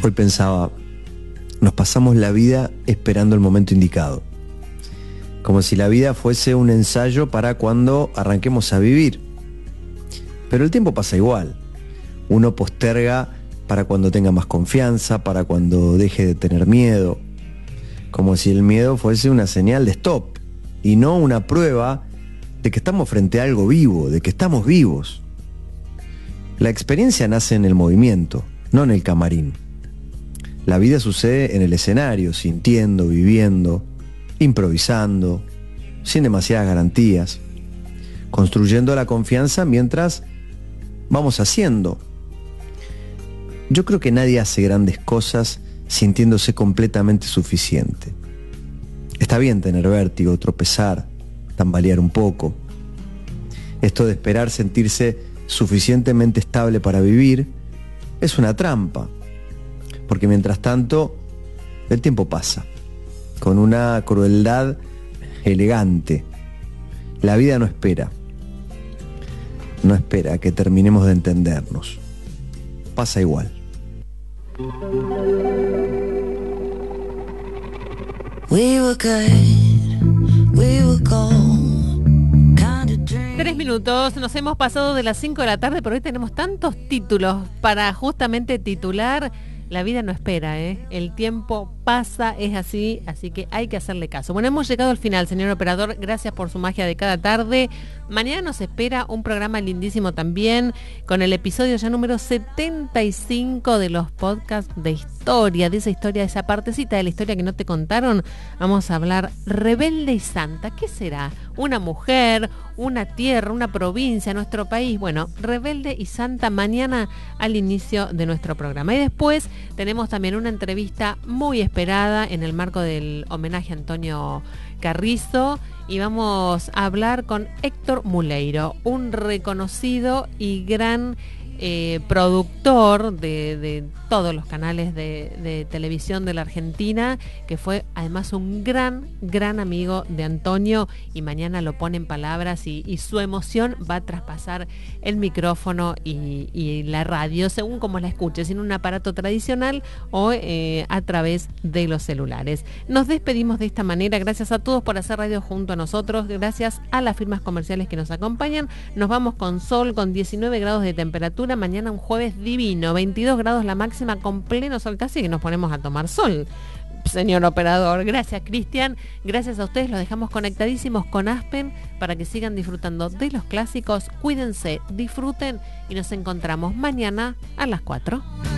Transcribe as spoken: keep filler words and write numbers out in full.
Hoy pensaba, nos pasamos la vida esperando el momento indicado, como si la vida fuese un ensayo para cuando arranquemos a vivir. Pero el tiempo pasa igual. Uno posterga para cuando tenga más confianza, para cuando deje de tener miedo, como si el miedo fuese una señal de stop y no una prueba de que estamos frente a algo vivo, de que estamos vivos. La experiencia nace en el movimiento, no en el camarín. La vida sucede en el escenario, sintiendo, viviendo, improvisando, sin demasiadas garantías, construyendo la confianza mientras vamos haciendo. Yo creo que nadie hace grandes cosas sintiéndose completamente suficiente. Está bien tener vértigo, tropezar, tambalear un poco. Esto de esperar sentirse suficientemente estable para vivir es una trampa, porque mientras tanto el tiempo pasa con una crueldad elegante. La vida no espera, no espera a que terminemos de entendernos. Pasa igual. We were good, we were gold, kind of dream. Tres minutos, nos hemos pasado de las cinco de la tarde, pero hoy tenemos tantos títulos para justamente titular. La vida no espera, ¿eh? El tiempo pasa, es así, así que hay que hacerle caso. Bueno, hemos llegado al final, señor operador, gracias por su magia de cada tarde. Mañana nos espera un programa lindísimo también, con el episodio ya número setenta y cinco de los podcasts de historia, de esa historia, de esa partecita de la historia que no te contaron. Vamos a hablar rebelde y santa. ¿Qué será? ¿Una mujer, una tierra, una provincia, nuestro país? Bueno, rebelde y santa mañana al inicio de nuestro programa. Y después tenemos también una entrevista muy esperada en el marco del homenaje a Antonio Carrizo y vamos a hablar con Héctor Muleiro, un reconocido y gran eh, productor de, de todos los canales de, de televisión de la Argentina, que fue además un gran, gran amigo de Antonio, y mañana lo pone en palabras y, y su emoción va a traspasar el micrófono y, y la radio, según como la escuches, en un aparato tradicional o eh, a través de los celulares. Nos despedimos de esta manera, gracias a todos por hacer radio junto a nosotros, gracias a las firmas comerciales que nos acompañan. Nos vamos con sol, con diecinueve grados de temperatura, mañana un jueves divino, veintidós grados la máxima, con pleno sol, casi que nos ponemos a tomar sol, señor operador. Gracias, Cristian, gracias a ustedes, los dejamos conectadísimos con Aspen para que sigan disfrutando de los clásicos. Cuídense, disfruten y nos encontramos mañana a las cuatro.